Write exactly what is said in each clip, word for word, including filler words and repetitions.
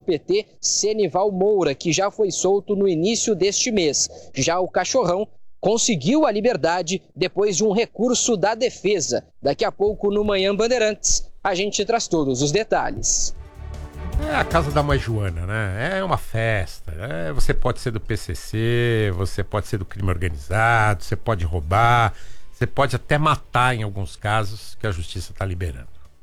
P T, Senival Moura, que já foi solto no início deste mês. Já o Cachorrão conseguiu a liberdade depois de um recurso da defesa. Daqui a pouco, no Manhã Bandeirantes, a gente traz todos os detalhes. É a casa da mãe Joana, né? É uma festa. É, você pode ser do P C C, você pode ser do crime organizado, você pode roubar, você pode até matar em alguns casos que a justiça está liberando.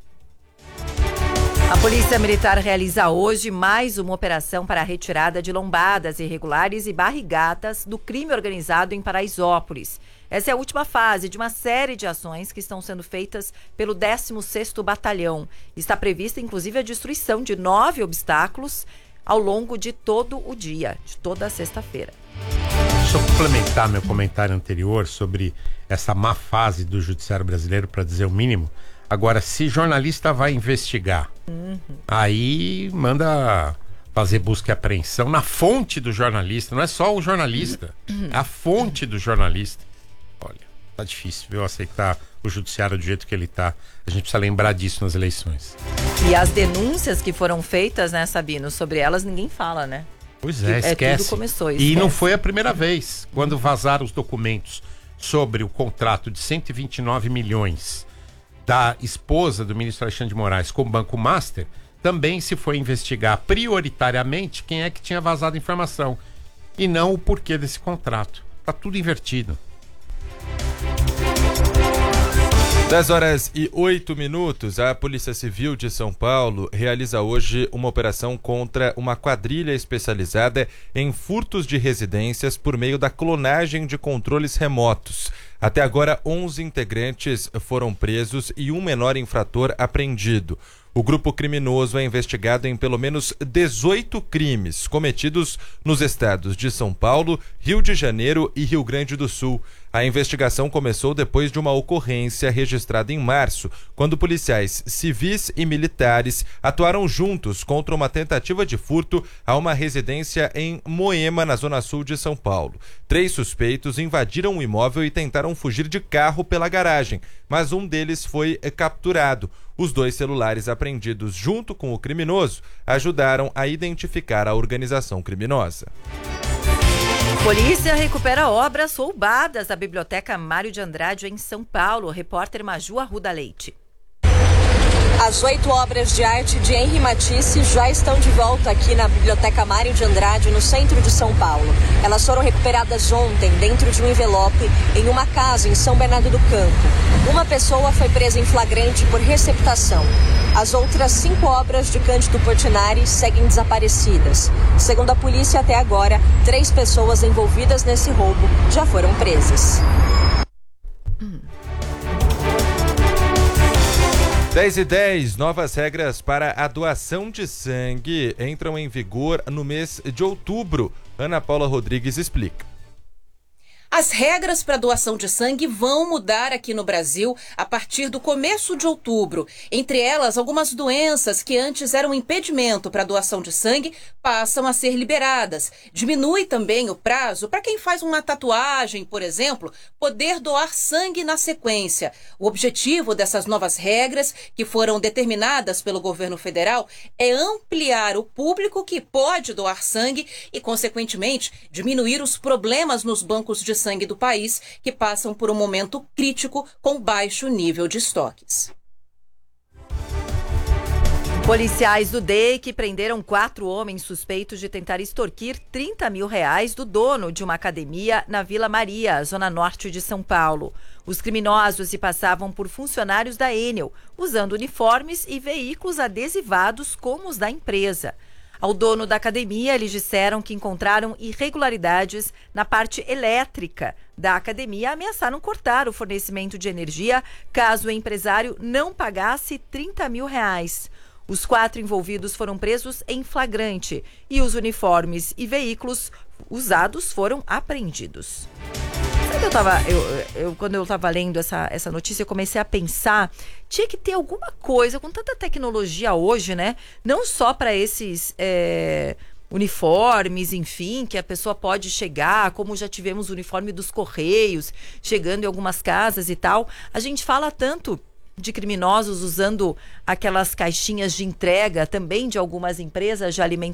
A Polícia Militar realiza hoje mais uma operação para a retirada de lombadas irregulares e barrigatas do crime organizado em Paraisópolis. Essa é a última fase de uma série de ações que estão sendo feitas pelo décimo sexto Batalhão. Está prevista, inclusive, a destruição de nove obstáculos ao longo de todo o dia, de toda a sexta-feira. Deixa eu complementar meu comentário anterior sobre essa má fase do judiciário brasileiro, para dizer o mínimo. Agora, se jornalista vai investigar, uhum. aí manda fazer busca e apreensão na fonte do jornalista. Não é só o jornalista, uhum. é a fonte do jornalista. Olha, tá difícil, viu, aceitar o judiciário do jeito que ele tá. A gente precisa lembrar disso nas eleições. E as denúncias que foram feitas, né, Sabino, sobre elas ninguém fala, né? Pois é, esquece. É, tudo começou, esquece. E não foi a primeira vez. Quando vazaram os documentos sobre o contrato de cento e vinte e nove milhões da esposa do ministro Alexandre de Moraes com o Banco Master, também se foi investigar prioritariamente quem é que tinha vazado a informação e não o porquê desse contrato. Tá tudo invertido. dez horas e oito minutos, a Polícia Civil de São Paulo realiza hoje uma operação contra uma quadrilha especializada em furtos de residências por meio da clonagem de controles remotos. Até agora, onze integrantes foram presos e um menor infrator apreendido. O grupo criminoso é investigado em pelo menos dezoito crimes cometidos nos estados de São Paulo, Rio de Janeiro e Rio Grande do Sul. A investigação começou depois de uma ocorrência registrada em março, quando policiais civis e militares atuaram juntos contra uma tentativa de furto a uma residência em Moema, na zona sul de São Paulo. Três suspeitos invadiram o imóvel e tentaram fugir de carro pela garagem, mas um deles foi capturado. Os dois celulares apreendidos junto com o criminoso ajudaram a identificar a organização criminosa. Polícia recupera obras roubadas da Biblioteca Mário de Andrade em São Paulo. Repórter Maju Arruda Leite. As oito obras de arte de Henri Matisse já estão de volta aqui na Biblioteca Mário de Andrade, no centro de São Paulo. Elas foram recuperadas ontem dentro de um envelope em uma casa em São Bernardo do Campo. Uma pessoa foi presa em flagrante por receptação. As outras cinco obras de Cândido Portinari seguem desaparecidas. Segundo a polícia, até agora, três pessoas envolvidas nesse roubo já foram presas. Hum. dez e dez, novas regras para a doação de sangue entram em vigor no mês de outubro. Ana Paula Rodrigues explica. As regras para doação de sangue vão mudar aqui no Brasil a partir do começo de outubro. Entre elas, algumas doenças que antes eram impedimento para a doação de sangue passam a ser liberadas. Diminui também o prazo para quem faz uma tatuagem, por exemplo, poder doar sangue na sequência. O objetivo dessas novas regras, que foram determinadas pelo governo federal, é ampliar o público que pode doar sangue e, consequentemente, diminuir os problemas nos bancos de sangue do país, que passam por um momento crítico com baixo nível de estoques. Policiais do D E I C prenderam quatro homens suspeitos de tentar extorquir trinta mil reais do dono de uma academia na Vila Maria, zona norte de São Paulo. Os criminosos se passavam por funcionários da Enel, usando uniformes e veículos adesivados como os da empresa. Ao dono da academia, eles disseram que encontraram irregularidades na parte elétrica da academia e ameaçaram cortar o fornecimento de energia caso o empresário não pagasse trinta mil reais. Os quatro envolvidos foram presos em flagrante e os uniformes e veículos usados foram apreendidos. Sabe que eu tava, eu, eu, quando eu estava lendo essa, essa notícia, eu comecei a pensar, tinha que ter alguma coisa, com tanta tecnologia hoje, né? Não só para esses é, uniformes, enfim, que a pessoa pode chegar, como já tivemos o uniforme dos Correios, chegando em algumas casas e tal. A gente fala tanto de criminosos usando aquelas caixinhas de entrega também de algumas empresas de alimentação